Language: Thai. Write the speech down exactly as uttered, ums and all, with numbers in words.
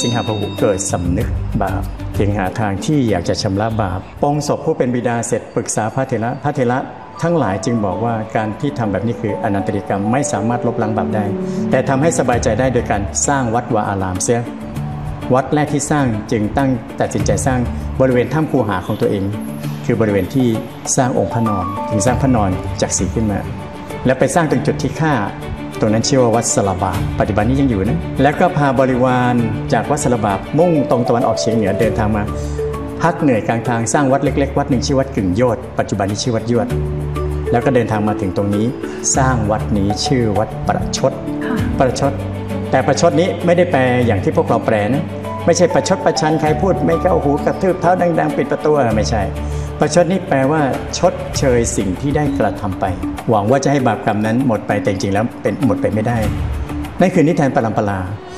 สิงหาพหุเกิดสำนึกบาปเพียงหาทางที่อยากจะชำระบาปปองศพผู้เป็นบิดาเสร็จปรึกษาพระเถระพระเถระทั้งหลายจึงบอกว่าการที่ทำแบบนี้คืออนันตริกรรมไม่สามารถลบล้างบาปได้แต่ทำให้สบายใจได้โดยการสร้างวัดวาอารามเสียวัดแรกที่สร้างจึงตั้งตัดสินใจสร้างบริเวณถ้ำคูหาของตัวเองคือบริเวณที่สร้างองค์พระนอนถึงสร้างพระนอนจากสีขึ้นมาแล้วไปสร้างตรงจุดที่ฆ่าตรงนั้นชื่อว่าวัดสลบาปัจจุบันนี้ยังอยู่นะแล้วก็พาบริวารจากวัดสลบามุ่งตรงตะวันออกเฉียงเหนือเดินทางมาพักเหนื่อยกลางทางสร้างวัดเล็กๆวัดหนึ่งชื่อวัดกึ่งโยชน์ปัจจุบันนี้ชื่อวัดยวดแล้วก็เดินทางมาถึงตรงนี้สร้างวัดนี้ชื่อวัดประชดประชดแต่ประชดนี้ไม่ได้แปลอย่างที่พวกเราแปลนะไม่ใช่ประชดประชันใครพูดไม่เข้าหูกระทืบเท้าดังๆปิดประตูไม่ใช่ประชดนี้แปลว่าชดเชยสิ่งที่ได้กระทำไปหวังว่าจะให้บาปกรรมนั้นหมดไปแต่จริงๆแล้วเป็นหมดไปไม่ได้นั่นคือนิทานปรัมปรา